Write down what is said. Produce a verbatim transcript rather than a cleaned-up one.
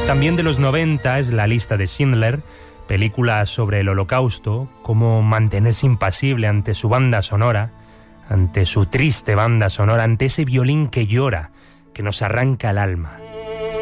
También de los noventa es La lista de Schindler, película sobre el Holocausto, cómo mantenerse impasible ante su banda sonora, ante su triste banda sonora, ante ese violín que llora, que nos arranca el alma.